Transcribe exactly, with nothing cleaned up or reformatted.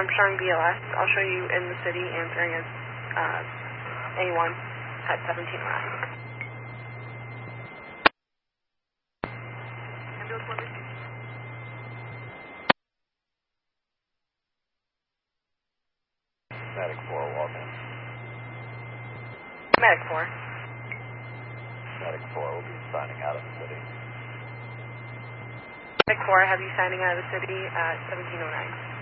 Armstrong B L S. I'll show you in the city answering as uh, A one at seventeen oh nine. Medic four, walk in. Medic four. Medic four will be signing out of the city. Medic four, have you signing out of the city at seventeen oh nine.